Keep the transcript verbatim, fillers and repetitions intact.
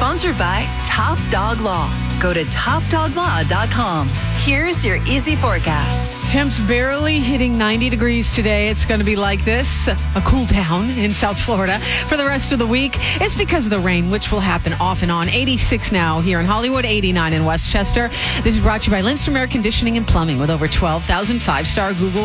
sponsored by Top Dog Law. Go to top dog law dot com. Here's your Easy forecast. Temps barely hitting ninety degrees today. It's going to be like this, a cool down in South Florida for the rest of the week. It's because of the rain, which will happen off and on. eighty-six now here in Hollywood, eighty-nine in Westchester. This is brought to you by Lindstrom Air Conditioning and Plumbing with over twelve thousand five-star Google